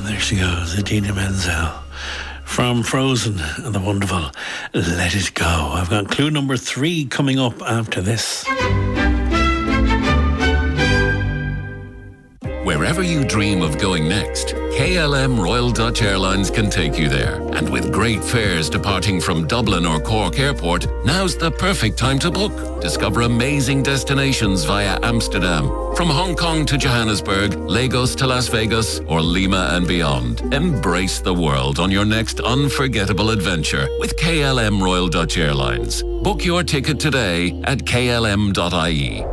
There she goes, Idina Menzel. From Frozen and the wonderful Let It Go. I've got clue number 3 coming up after this. Wherever you dream of going next, KLM Royal Dutch Airlines can take you there. And with great fares departing from Dublin or Cork Airport, now's the perfect time to book. Discover amazing destinations via Amsterdam. From Hong Kong to Johannesburg, Lagos to Las Vegas, or Lima and beyond. Embrace the world on your next unforgettable adventure with KLM Royal Dutch Airlines. Book your ticket today at klm.ie.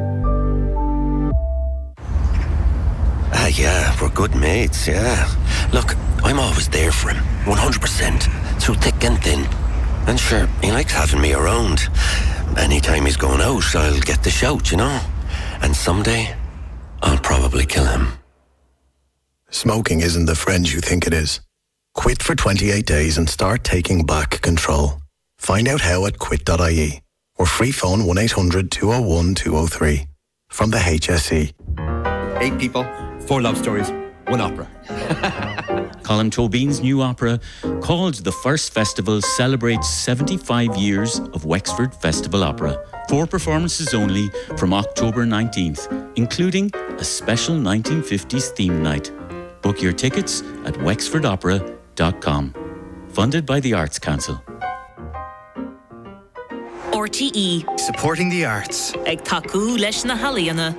Yeah, we're good mates, yeah. Look, I'm always there for him, 100%, through thick and thin. And sure, he likes having me around. Anytime he's going out, I'll get the shout, you know. And someday, I'll probably kill him. Smoking isn't the friend you think it is. Quit for 28 days and start taking back control. Find out how at quit.ie or free phone 1800 201 203 from the HSE. 8 people, 4 love stories, 1 opera. Colin Tobin's new opera, called The First Festival, celebrates 75 years of Wexford Festival Opera. 4 performances only from October 19th, including a special 1950s theme night. Book your tickets at wexfordopera.com. Funded by the Arts Council. RTE. Supporting the arts. Ag taku leis na halaíonna.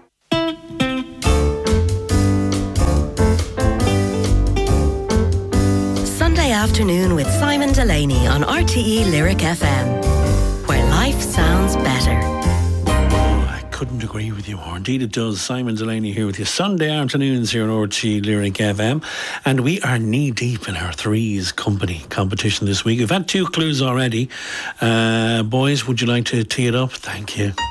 Sunday afternoon with Simon Delaney on RTE Lyric FM, where life sounds better. I couldn't agree with you more. Indeed it does. Simon Delaney here with you Sunday afternoons here on RTE Lyric FM, and we are knee deep in our Threes Company competition this week. We've had 2 clues already. Boys, would you like to tee it up? Thank you.